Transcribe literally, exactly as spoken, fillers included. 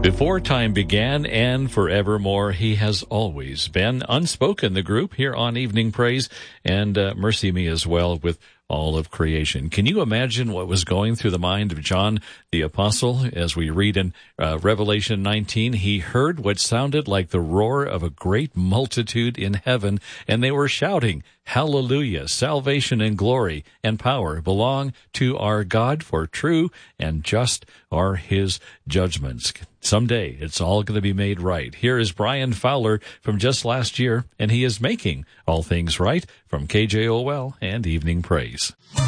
Before time began and forevermore, he has always been. Unspoken, the group here on Evening Praise, and uh, Mercy Me as well with all of creation. Can you imagine what was going through the mind of John the Apostle as we read in uh, Revelation nineteen? He heard what sounded like the roar of a great multitude in heaven, and they were shouting, "Hallelujah! Salvation and glory and power belong to our God, for true and just are his judgments." Someday it's all going to be made right. Here is Brian Fowler from just last year, and he is making all things right from K J O L and Evening Praise.